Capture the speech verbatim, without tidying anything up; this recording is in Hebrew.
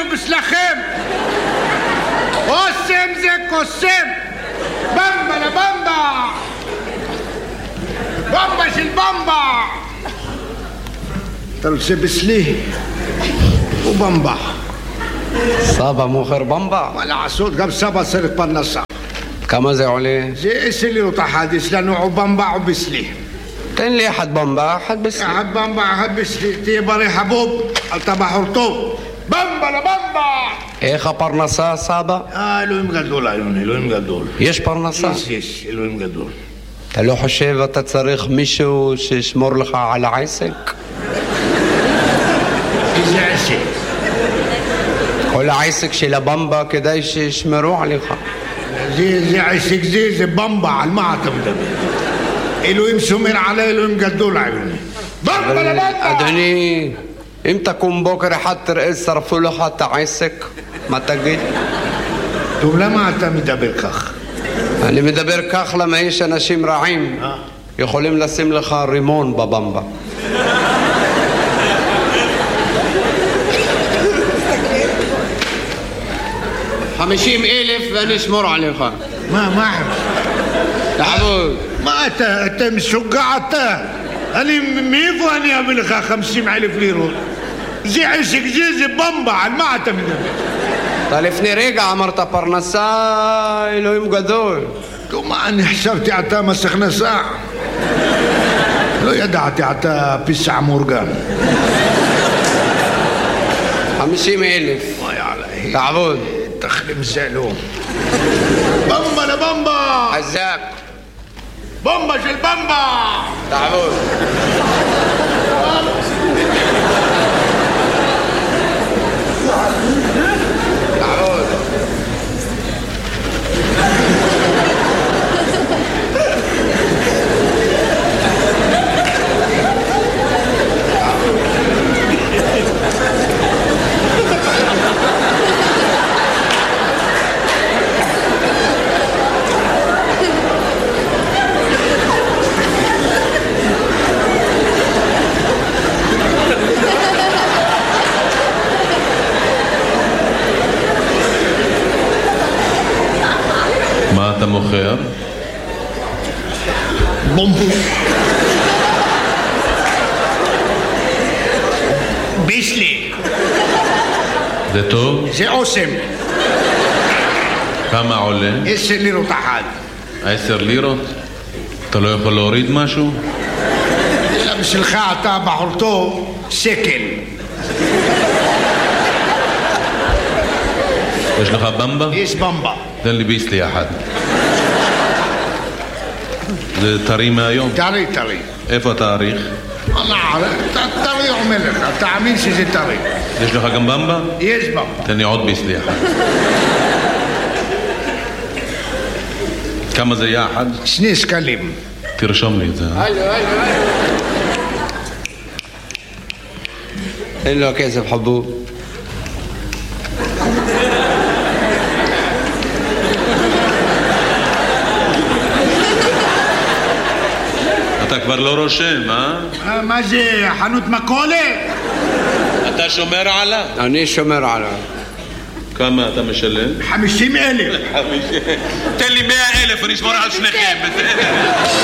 ובשלכם. קוסם זה קוסם. במבה לבמבה. במבה של במבה. אתה רוצה בסלי ובמבה. סבא מוכר במבה? מה לעשות, גם סבא צריך פרנסה. כמה זה עולה? זה עשר לירות אחד, יש לנו או במבה או בסלי. תן לי אחד במבה, אחד בסלי. אחד במבה, אחד בסלי. תהיה בריא חבוב, אתה בחור טוב. במבה לבמבה. איך הפרנסה, סבא? אה, אלוהים גדול, אלוהים גדול. יש פרנסה? יש, יש, אלוהים גדול. אתה לא חושב אתה צריך מישהו שישמור לך על העסק? איזה עסק? כל העסק של הבמבה כדאי שישמרו עליך. זה, זה עסק זה, זה במבה, על מה אתה מדבר? אלוהים שומר עלי, אלוהים גדול עלינו. במבה לבמבה! אדוני, אם תקום בוקר אחד תראה שרפו לך את העסק, מה תגיד? טוב, למה אתה מדבר כך? אני מדבר כך למה יש אנשים רעים יכולים לשים לך רימון בבמבה. חמישים אלף ואני אשמור עליך. מה, מה? תעבוד. מה אתה, אתה משוגע אתה? אני, מאיפה אני אביא לך חמישים אלף לירות? זה עסק זה, זה במבה, על מה אתה מדבר? אתה לפני רגע אמרת פרנסה, אלוהים גדול. טוב, מה, אני חשבתי אתה מס הכנסה. לא ידעתי, אתה פיסע מאורגן. חמישים אלף. תעבוד. תחלים זלו. במבה לבמבה. חזק. במבה של במבה. תעבוד. תעבוד. מה אתה מוכר? בומבו. ביסלי. זה טוב? זה אוסם. כמה עולה? עשר לירות אחד. עשר לירות? אתה לא יכול להוריד משהו? אלא בשבילך אתה בחור טוב, שקל. יש לך במבה? יש במבה. תן לי ביסלי אחד. זה טרי מהיום? טרי, טרי. איפה התאריך? אללה, טרי אומר לך, תאמין שזה טרי. יש לך גם במבה? יש במבה. תן לי עוד ביסלי אחד. כמה זה יחד? שני שקלים. תרשום לי את זה. הלו, הלו, הלו. אין לו כסף חבוב. אתה כבר לא רושם, אה? מה זה, חנות מכולת? אתה שומר עליו? אני שומר עליו. כמה אתה משלם? חמישים אלף. תן לי מאה אלף, אני אשמור על שניכם, בסדר?